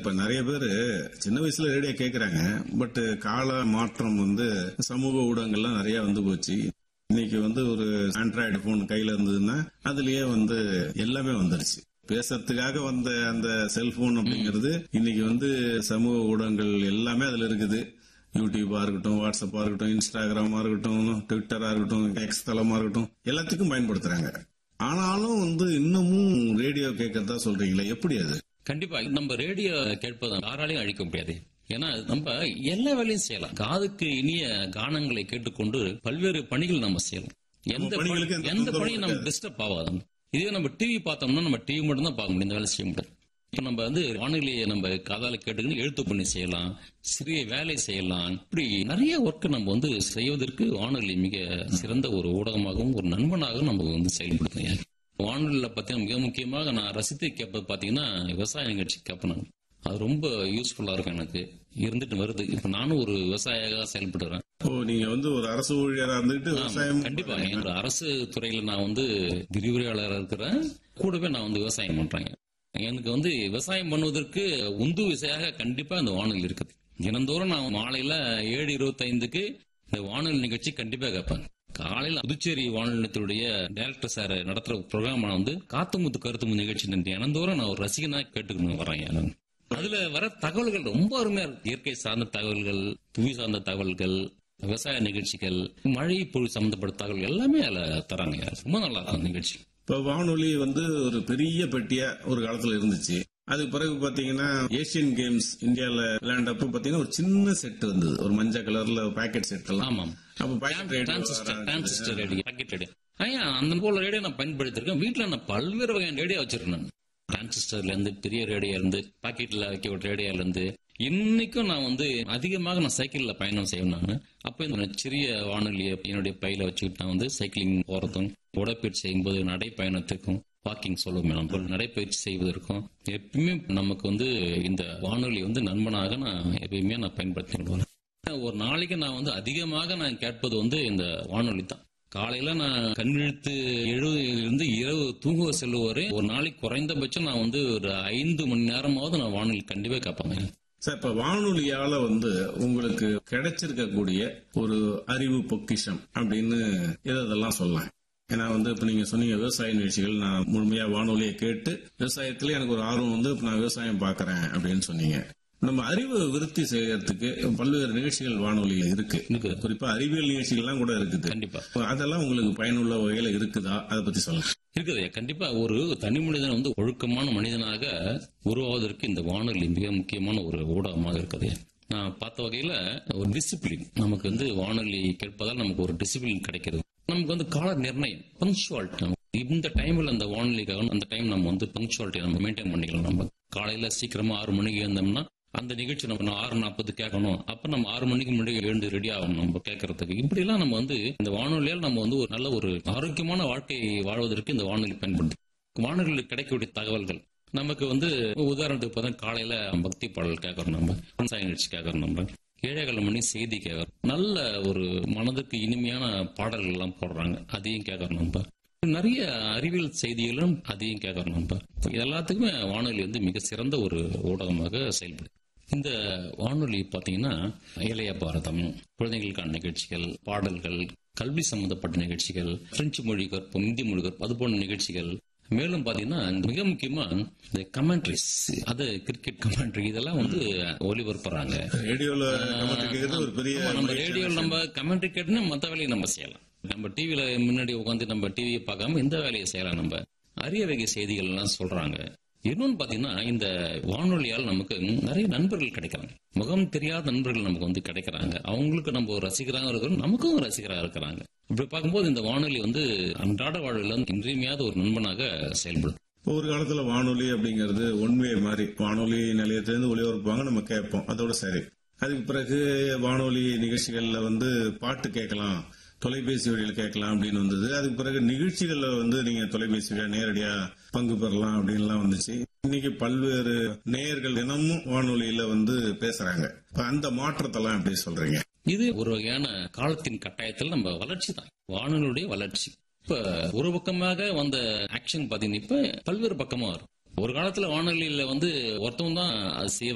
இப்ப நிறைய பேரு சின்ன வயசுல ரேடியோ கேக்குறாங்க. பட் கால மாற்றம் சமூக ஊடகங்கள்லாம் நிறைய போச்சு. இன்னைக்கு ஒரு ஆண்ட்ராய்டு போன் கையில இருந்ததுன்னா அதுலயே எல்லாமே வந்துருச்சு. பேசுறதுக்காக வந்த அந்த செல்போன் அப்படிங்கிறது இன்னைக்கு சமூக ஊடகங்கள் எல்லாமே அதுல இருக்குது. யூடியூபா இருக்கட்டும், வாட்ஸ்அப்பா இருக்கட்டும், இன்ஸ்டாகிராமா இருக்கட்டும், ட்விட்டரா இருக்கட்டும், எக்ஸ் தளமா இருக்கட்டும், எல்லாத்துக்கும் பயன்படுத்துறாங்க. ஆனாலும் இன்னமும் ரேடியோ கேட்கறதா சொல்றீங்களா, எப்படி அது? கண்டிப்பா நம்ம ரேடியோ கேட்பதை யாராலையும் அழிக்க முடியாது. ஏன்னா நம்ம எல்லா வேலையும் செய்யலாம். காதுக்கு இனிய கானங்களை கேட்டுக்கொண்டு பல்வேறு பணிகள் நம்ம செய்யலாம். எந்த பணியும் நம்ம டிஸ்டர்ப் ஆகாது. இதே நம்ம டிவி பார்த்தோம்னா நம்ம டிவி மட்டும் தான் பார்க்க முடியும், இந்த வேலை செய்ய முடியாது. இப்ப நம்ம வானொலியை நம்ம காதால கேட்டுக்கிட்டு எழுத்து பண்ணி செய்யலாம், சிறிய வேலை செய்யலாம். இப்படி நிறைய ஒர்க் நம்ம செய்வதற்கு வானொலி மிக சிறந்த ஒரு ஊடகமாகவும் ஒரு நண்பனாகவும் நம்ம செயல்படுத்தும். வானொலியில பாத்தீங்கன்னா மிக முக்கியமாக நான் ரசித்து கேட்பது பாத்தீங்கன்னா விவசாய நிகழ்ச்சி கேட்பேன். அது ரொம்ப யூஸ்ஃபுல்லா இருக்கும். எனக்கு இருந்துட்டு வருது. இப்ப நானும் ஒரு விவசாயியாக செயல்படுறேன். நீங்க ஒரு அரசு ஊழியரா இருந்துட்டு விவசாயம்? கண்டிப்பா. எங்க அரசு துறையில நான் விரிவுரையாளராக இருக்கிறேன். கூடவே நான் விவசாயம் பண்றேன். எனக்கு விவசாயம் பண்ணுவதற்கு உந்து விசையாக கண்டிப்பா இந்த வானொலி இருக்குது. தினந்தோறும் நான் மாலையில 7:25க்கு இந்த வானொலி நிகழ்ச்சி கண்டிப்பா கேட்பேன். காலையில புதுச்சேரி வானொலி நிலையத்துடைய டைரக்டர் சார் நடத்துற ப்ரோக்ராம் காத்துமுத்து கருத்து நிகழ்ச்சி தினந்தோறும் நான் ஒரு ரசிகனா கேட்டுக்கணும் வரேன். அதுல வர தகவல்கள் ரொம்ப அருமையா இருக்கு. இயற்கை சார்ந்த தகவல்கள், புவி சார்ந்த தகவல்கள், விவசாய நிகழ்ச்சிகள், மழை பொருள் சம்பந்தப்பட்ட தகவல்கள் எல்லாமே அதுல தராங்க. ரொம்ப நல்லா இருக்கும் நிகழ்ச்சி. இப்ப வானொலி ஒரு பெரிய பெட்டியா ஒரு காலத்துல இருந்துச்சு. அதுக்கு பிறகு பாத்தீங்கன்னா ஏசியன் கேம்ஸ் இந்தியால விளையாண்டப்ப பாத்தீங்கன்னா ஒரு சின்ன செட் வந்தது, ஒரு மஞ்சள் கலர்ல பாக்கெட் செட் எல்லாம். ஆமாம். Transistor radio, packet radio. அந்த போல ரேடியோ நான் பயன்படுத்திருக்கேன். வீட்டுல நான் பல்வேறு வகையான ரேடியோ வச்சிருக்கேன். டிரான்சிஸ்டர்ல இருந்து, பெரிய ரேடியோ இருந்து, பாக்கெட்ல வைக்க ஒரு ரேடியோல இருந்து. இன்னைக்கும் நான் அதிகமாக நான் சைக்கிள்ல பயணம் செய்வேன். அப்ப இந்த சிறிய வானொலியை என்னுடைய பையில வச்சுக்கிட்டு நான் சைக்கிளிங் போறதும், உடற்பயிற்சி செய்யும்போது நடைப்பயணத்துக்கும், வாக்கிங் சொல்லுவோம், நடைப்பயிற்சி செய்வதற்கும் எப்பயுமே நமக்கு இந்த வானொலி நண்பனாக நான் எப்பயுமே நான் பயன்படுத்திடுவேன். ஒரு நாளைக்கு நான் அதிகமாக நான் கேட்பது இந்த வானொலி தான். காலையில நான் கண்விழித்து எழுதிலிருந்து இரவு தூங்க செல்லுவரை ஒரு நாளைக்கு குறைந்தபட்சம் நான் ஒரு 5 மணி நேரமாவது நான் வானொலி கண்டிப்பா கேட்பாங்க. சார், இப்ப வானொலியால உங்களுக்கு கிடைச்சிருக்கக்கூடிய ஒரு அறிவு பொக்கிஷம் அப்படின்னு இதெல்லாம் சொல்லலாம். ஏன்னா இப்ப நீங்க சொன்னீங்க விவசாய நிகழ்ச்சிகள், நான் முழுமையா வானொலியை கேட்டு விவசாயத்துல எனக்கு ஒரு ஆர்வம் இப்ப நான் விவசாயம் பாக்குறேன் அப்படின்னு சொன்னீங்க. நம்ம அறிவு விருத்தி செய்யறதுக்கு பல்வேறு நிகழ்ச்சிகள் வானொலியில இருக்கு. குறிப்பா அறிவியல் நிகழ்ச்சிகள்லாம் கூட இருக்குது. கண்டிப்பா. அதெல்லாம் உங்களுக்கு பயனுள்ள வகையில இருக்குதா, அதை பத்தி சொல்லுங்க. இருக்குது. கண்டிப்பா. ஒரு தனி மனிதன் ஒழுக்கமான மனிதனாக உருவாவதற்கு இந்த வானொலி மிக முக்கியமான ஒரு ஊடகமாக இருக்குது. நான் பார்த்த வகையில ஒரு டிசிப்ளின் நமக்கு வானொலி கேட்பதால் நமக்கு ஒரு டிசிப்ளின் கிடைக்கிறது. நமக்கு கால நிர்ணயம், பங்க்சுவாலிட்டி. இந்த டைம்ல அந்த வானொலிக்காக அந்த டைம் நம்ம பங்க்சுவாலிட்டி நம்ம மெயின்டைன் பண்ணிக்கலாம். நம்ம காலையில சீக்கிரமா 6 மணிக்கு எழுந்தோம்னா அந்த நிகழ்ச்சி நம்ம 6:40 கேட்கணும். அப்ப நம்ம 6 மணிக்கு முன்னாடி எழுந்து ரெடி ஆகணும் நம்ம கேட்கறதுக்கு. இப்படி எல்லாம் நம்ம இந்த வானொலியால் நம்ம ஒரு நல்ல ஒரு ஆரோக்கியமான வாழ்க்கை வாழ்வதற்கு இந்த வானொலி பயன்படுது. வானொலியில் கிடைக்கக்கூடிய தகவல்கள் நமக்கு உதாரணத்துக்கு பார்த்தா காலையில பக்தி பாடல் கேட்கறோம், நம்ம விவசாய நிகழ்ச்சி கேட்கறோம், நம்ம 7:15 மணி செய்தி கேட்கறோம், நல்ல ஒரு மனதுக்கு இனிமையான பாடல்கள் எல்லாம் போடுறாங்க, அதையும் கேட்கறோம். நம்ம நிறைய அறிவியல் செய்திகளும் அதையும் கேட்கறோம். நம்ம எல்லாத்துக்குமே வானொலி மிக சிறந்த ஒரு ஊடகமாக செயல்படுது. இந்த வானொலி பாத்தீங்கன்னா இளைய பாரதம், குழந்தைகளுக்கான நிகழ்ச்சிகள், பாடல்கள், கல்வி சம்பந்தப்பட்ட நிகழ்ச்சிகள், பிரெஞ்சு மொழி கற்பம், இந்தி மொழி கற்பம், அது போன்ற நிகழ்ச்சிகள். மேலும் பாத்தீங்கன்னா மிக முக்கியமா இந்த கமெண்ட்ரிஸ், அது கிரிக்கெட் கமெண்ட்ரி, இதெல்லாம் ஒளிபரப்புறாங்க. நம்ம ரேடியோல நம்ம கமெண்ட்ரி கேட்டுனா மற்ற வேலையை நம்ம செய்யலாம். நம்ம டிவில முன்னாடி உட்காந்து நம்ம டிவியை பார்க்காம இந்த வேலையை செய்யலாம். நம்ம அரிய வகை செய்திகள் எல்லாம் சொல்றாங்க. இன்னொன்னு பாத்தீங்கன்னா இந்த வானொலியால் நமக்கு நிறைய நண்பர்கள் கிடைக்கிறாங்க. முகம் தெரியாத நண்பர்கள் நமக்கு கிடைக்கிறாங்க. அவங்களுக்கு நம்ம ரசிகராக இருக்கிறோம், நமக்கும் ரசிகராக இருக்கிறாங்க. இப்படி பார்க்கும்போது இந்த வானொலி அன்றாட வாழ்வில் இன்றியமையாத ஒரு நண்பனாக செயல்படுது. ஒரு காலத்துல வானொலி அப்படிங்கிறது ஒன்வே மாதிரி, வானொலி நிலையத்திலிருந்து ஒளிபரப்புவாங்க, நம்ம கேட்போம், அதோட சரி. அதுக்கு பிறகு வானொலி நிகழ்ச்சிகள்ல பாட்டு கேட்கலாம், தொலைபேசி வழியில கேட்கலாம் அப்படின்னு வந்தது. அதுக்கு பிறகு நிகழ்ச்சிகள்ல நீங்க தொலைபேசி வழியா நேரடியா பங்கு பெறலாம் அப்படின்லாம் வந்துச்சு. இன்னைக்கு பல்வேறு நேயர்கள் தினமும் வானொலியில பேசுறாங்க. இப்ப அந்த மாற்றத்தெல்லாம் எப்படி சொல்றீங்க? இது ஒரு வகையான காலத்தின் கட்டாயத்தில் நம்ம வளர்ச்சி தான், வானொலியுடைய வளர்ச்சி. இப்ப ஒரு பக்கமாக வந்த ஆக்ஷன் பாத்தீங்கன்னா இப்ப பல்வேறு பக்கமா வரும். ஒரு காலத்துல வானொலியில ஒருத்தவங்க தான்